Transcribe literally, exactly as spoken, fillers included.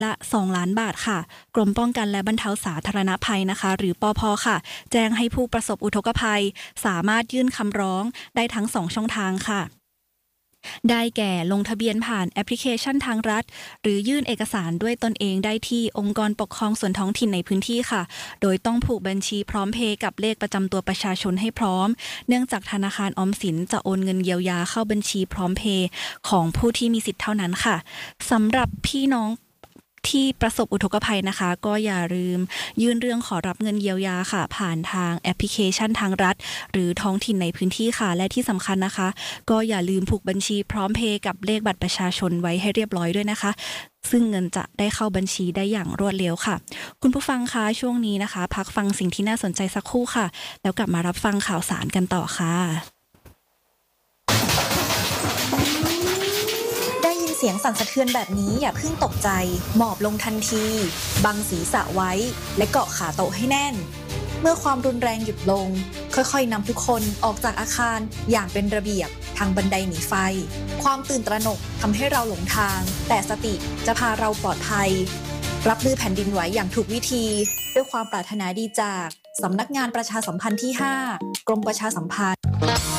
ละสองล้านบาทค่ะกรมป้องกันและบรรเทาสาธารณภัยนะคะหรือปภค่ะแจ้งให้ผู้ประสบอุทกภัยสามารถยื่นคำร้องได้ทั้งสองช่องทางค่ะได้แก่ลงทะเบียนผ่านแอปพลิเคชันทางรัฐหรือยื่นเอกสารด้วยตนเองได้ที่องค์กรปกครองส่วนท้องถิ่นในพื้นที่ค่ะโดยต้องผูกบัญชีพร้อมเพย์กับเลขประจำตัวประชาชนให้พร้อมเนื่องจากธนาคารออมสินจะโอนเงินเยียวยาเข้าบัญชีพร้อมเพย์ของผู้ที่มีสิทธิ์เท่านั้นค่ะสำหรับพี่น้องที่ประสบอุทกภัยนะคะก็อย่าลืมยื่นเรื่องขอรับเงินเยียวยาค่ะผ่านทางแอปพลิเคชันทางรัฐหรือท้องถิ่นในพื้นที่ค่ะและที่สำคัญนะคะก็อย่าลืมผูกบัญชีพร้อมเพย์กับเลขบัตรประชาชนไว้ให้เรียบร้อยด้วยนะคะซึ่งเงินจะได้เข้าบัญชีได้อย่างรวดเร็วค่ะคุณผู้ฟังคะช่วงนี้นะคะพักฟังสิ่งที่น่าสนใจสักครู่ค่ะแล้วกลับมารับฟังข่าวสารกันต่อค่ะเสียงสั่นสะเทือนแบบนี้อย่าเพิ่งตกใจหมอบลงทันทีบังศีรษะไว้และเกาะขาโต๊ะให้แน่นเมื่อความรุนแรงหยุดลงค่อยๆนำทุกคนออกจากอาคารอย่างเป็นระเบียบทางบันไดหนีไฟความตื่นตระหนกทำให้เราหลงทางแต่สติจะพาเราปลอดภัยรับมือแผ่นดินไหวอย่างถูกวิธีด้วยความปรารถนาดีจากสำนักงานประชาสัมพันธ์ที่ห้ากรมประชาสัมพันธ์